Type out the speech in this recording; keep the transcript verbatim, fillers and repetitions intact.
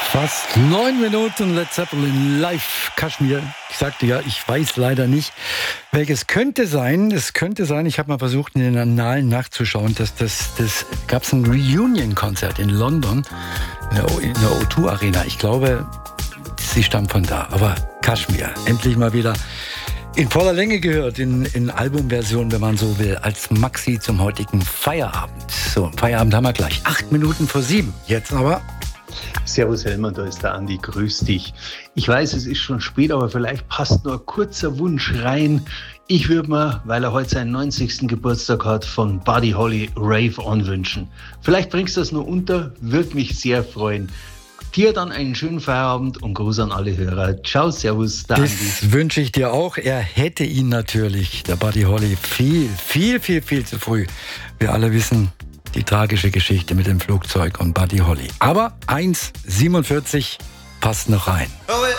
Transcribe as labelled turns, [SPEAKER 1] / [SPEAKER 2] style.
[SPEAKER 1] Fast neun Minuten Led Zeppelin live Kaschmir. Ich sagte ja, ich weiß leider nicht, welches könnte sein. Es könnte sein, ich habe mal versucht, in den Annalen nachzuschauen, dass das, das gab es ein Reunion-Konzert in London, in der, in der O zwei Arena. Ich glaube, sie stammt von da. Aber Kaschmir, endlich mal wieder in voller Länge gehört, in, in Albumversion, wenn man so will, als Maxi zum heutigen Feierabend. So, Feierabend haben wir gleich. Acht Minuten vor sieben. Jetzt aber...
[SPEAKER 2] Servus Helmer, da ist der Andi, grüß dich. Ich weiß, es ist schon spät, aber vielleicht passt nur ein kurzer Wunsch rein. Ich würde mir, weil er heute seinen neunzigsten Geburtstag hat, von Buddy Holly Rave On wünschen. Vielleicht bringst du das nur unter, würde mich sehr freuen. Dir dann einen schönen Feierabend und Gruß an alle Hörer. Ciao, servus, der Andi.
[SPEAKER 1] Das wünsche ich dir auch. Er hätte ihn natürlich, der Buddy Holly, viel, viel, viel, viel zu früh. Wir alle wissen, die tragische Geschichte mit dem Flugzeug und Buddy Holly. Aber eins siebenundvierzig passt noch rein.
[SPEAKER 3] Oh,